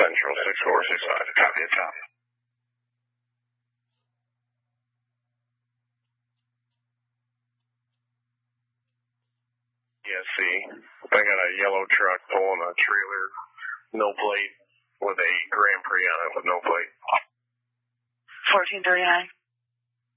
Central 6465. Copy it, Tom. Yeah, see, I got a yellow truck pulling a trailer, no plate, with a Grand Prix on it with no plate. 1439.